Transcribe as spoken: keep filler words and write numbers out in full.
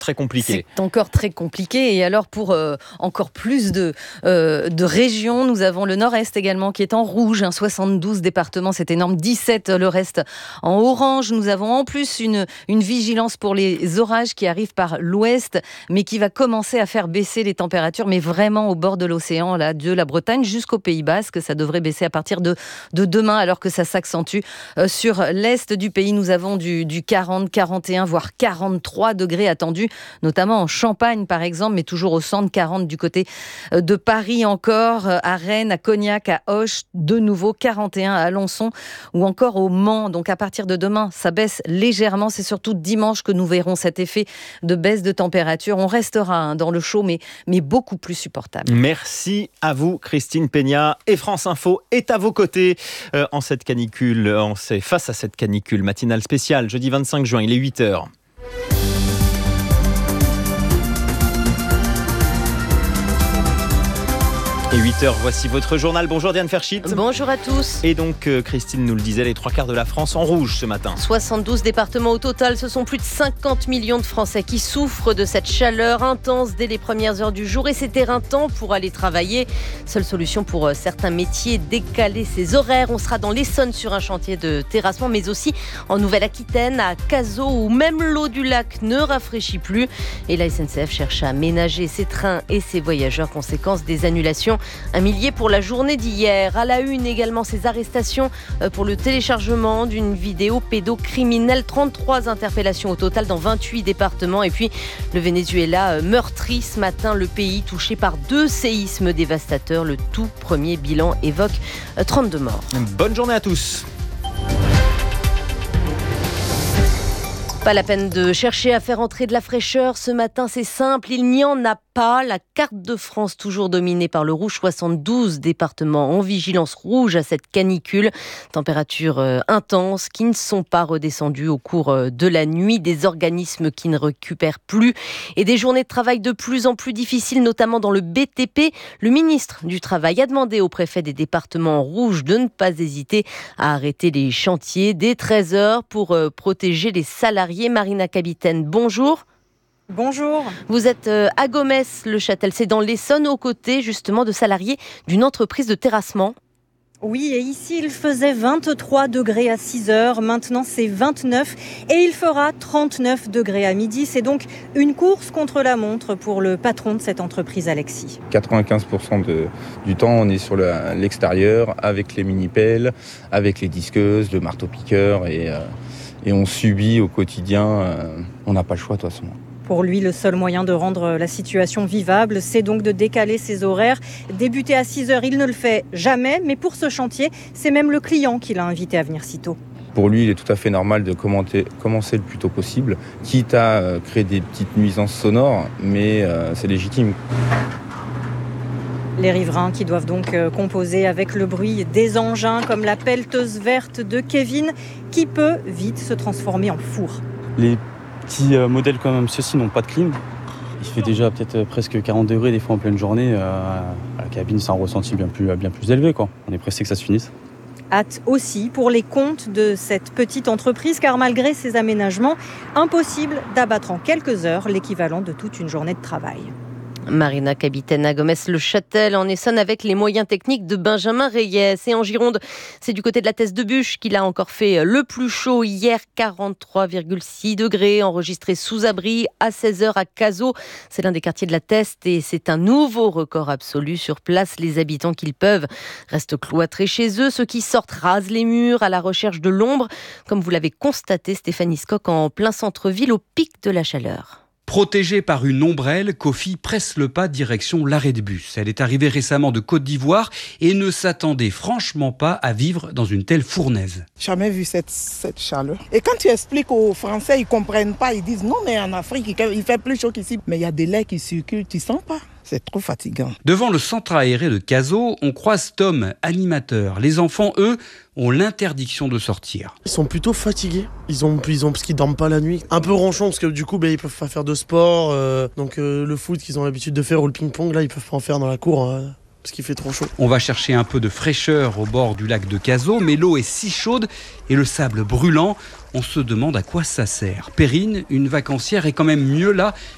très compliqué. C'est encore très compliqué. Et alors, pour euh, encore plus de, euh, de régions, nous avons le nord-est également qui est en rouge. Hein, soixante-douze départements, c'est énorme. dix-sept, le reste en orange. Nous avons en plus une, une vigilance pour les orages qui arrivent par l'ouest, mais qui va commencer à faire baisser les températures, mais vraiment au bord de l'océan, là, de la Bretagne jusqu'au Pays Basque. Ça devrait baisser à partir de, de demain, alors que ça s'accentue euh, sur l'est du pays. Nous avons du, du quarante, quarante et un, voire quarante-trois degrés attendus, notamment en Champagne, par exemple, mais toujours au centre, quarante du côté de Paris encore, à Rennes, à Cognac, à Auch, de nouveau quarante et un à Alençon ou encore au Mans. Donc à partir de demain, ça baisse légèrement. C'est surtout dimanche que nous verrons cet effet de baisse de température. On restera hein, dans le chaud, mais, mais beaucoup plus supportable. Merci à vous, Christine Peña. Et France Info est à vos côtés euh, en cette canicule, en, face à cette canicule matinale spéciale, jeudi vingt-cinq juin, il est huit heures. Et huit heures, voici votre journal. Bonjour Diane Ferschit. Bonjour à tous. Et donc, euh, Christine nous le disait, les trois quarts de la France en rouge ce matin. soixante-douze départements au total. Ce sont plus de cinquante millions de Français qui souffrent de cette chaleur intense dès les premières heures du jour. Et c'est éreintant pour aller travailler. Seule solution pour euh, certains métiers, décaler ses horaires. On sera dans l'Essonne sur un chantier de terrassement, mais aussi en Nouvelle-Aquitaine, à Cazaux, où même l'eau du lac ne rafraîchit plus. Et la S N C F cherche à ménager ses trains et ses voyageurs. Conséquence des annulations. Un millier pour la journée d'hier. À la une également, ces arrestations pour le téléchargement d'une vidéo pédocriminelle. trente-trois interpellations au total dans vingt-huit départements. Et puis le Venezuela meurtri ce matin, le pays touché par deux séismes dévastateurs. Le tout premier bilan évoque trente-deux morts. Bonne journée à tous. Pas la peine de chercher à faire entrer de la fraîcheur. Ce matin, c'est simple, il n'y en a pas. La carte de France, toujours dominée par le rouge, soixante-douze départements en vigilance rouge à cette canicule. Températures euh, intenses qui ne sont pas redescendues au cours euh, de la nuit. Des organismes qui ne récupèrent plus et des journées de travail de plus en plus difficiles, notamment dans le B T P. Le ministre du Travail a demandé au préfet des départements rouges de ne pas hésiter à arrêter les chantiers dès treize heures pour euh, protéger les salariés. Marina Capitaine, bonjour. Bonjour. Vous êtes à Gomès-le-Châtel, c'est dans l'Essonne, aux côtés justement de salariés d'une entreprise de terrassement. Oui, et ici il faisait vingt-trois degrés à six heures, maintenant c'est vingt-neuf et il fera trente-neuf degrés à midi. C'est donc une course contre la montre pour le patron de cette entreprise, Alexis. quatre-vingt-quinze pour cent de, du temps, on est sur le, l'extérieur avec les mini-pelles, avec les disqueuses, le marteau-piqueur et... Euh, Et on subit au quotidien, euh, on n'a pas le choix de toute façon. Pour lui, le seul moyen de rendre la situation vivable, c'est donc de décaler ses horaires. Débuter à six heures, il ne le fait jamais, mais pour ce chantier, c'est même le client qui l'a invité à venir si tôt. Pour lui, il est tout à fait normal de commenter, commencer le plus tôt possible, quitte à euh, créer des petites nuisances sonores, mais euh, c'est légitime. Les riverains qui doivent donc composer avec le bruit des engins comme la pelleteuse verte de Kevin qui peut vite se transformer en four. Les petits modèles comme ceux-ci n'ont pas de clim. Il fait déjà peut-être presque quarante degrés des fois en pleine journée. À la cabine, c'est un ressenti bien plus, bien plus élevé, quoi. On est pressé que ça se finisse. Hâte aussi pour les comptes de cette petite entreprise car malgré ces aménagements, impossible d'abattre en quelques heures l'équivalent de toute une journée de travail. Marina Capitaine à Gomès-le-Châtel en Essonne avec les moyens techniques de Benjamin Reyes. Et en Gironde, c'est du côté de la Thèse de Buch qu'il a encore fait le plus chaud hier, quarante-trois virgule six degrés enregistrés sous abri à seize heures à Cazaux. C'est l'un des quartiers de la Teste et c'est un nouveau record absolu. Sur place, les habitants qu'ils peuvent restent cloîtrés chez eux. Ceux qui sortent rasent les murs à la recherche de l'ombre, comme vous l'avez constaté, Stéphanie Scocq, en plein centre-ville au pic de la chaleur. Protégée par une ombrelle, Kofi presse le pas direction l'arrêt de bus. Elle est arrivée récemment de Côte d'Ivoire et ne s'attendait franchement pas à vivre dans une telle fournaise. Jamais vu cette, cette chaleur. Et quand tu expliques aux Français, ils ne comprennent pas. Ils disent non, mais en Afrique, il fait plus chaud qu'ici. Mais il y a des laits qui circulent, tu ne sens pas. C'est trop fatigant. Devant le centre aéré de Cazaux, on croise Tom, animateur. Les enfants, eux, ont l'interdiction de sortir. Ils sont plutôt fatigués. Ils ont, ils ont parce qu'ils dorment pas la nuit. Un peu ronchons parce que du coup, bah, ils peuvent pas faire de sport. Euh, donc euh, le foot qu'ils ont l'habitude de faire ou le ping-pong, là, ils peuvent pas en faire dans la cour. Hein, parce qu'il fait trop chaud. On va chercher un peu de fraîcheur au bord du lac de Cazaux, mais l'eau est si chaude et le sable brûlant, on se demande à quoi ça sert. Perrine, une vacancière, est quand même mieux là